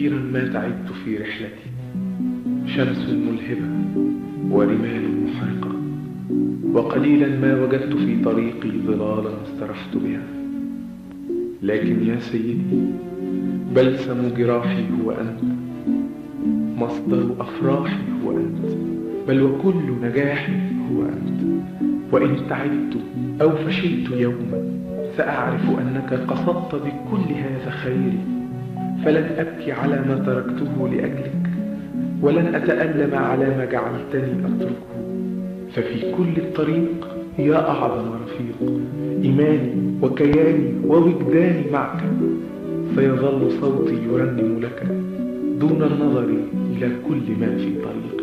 كثيرا ما تعبت في رحلتي، شمس ملهبة ورمال محرقة، وقليلا ما وجدت في طريقي ظلالا استرحت بها. لكن يا سيدي، بلسم جراحي هو أنت، مصدر أفراحي هو أنت، بل وكل نجاحي هو أنت. وإن تعبت أو فشلت يوما سأعرف أنك قصدت بكل هذا خيري، فلن أبكي على ما تركته لأجلك، ولن أتألم على ما جعلتني أتركه. ففي كل الطريق يا أعظم رفيق، إيماني وكياني ووجداني معك، سيظل صوتي يرنم لك دون النظر إلى كل ما في طريقك.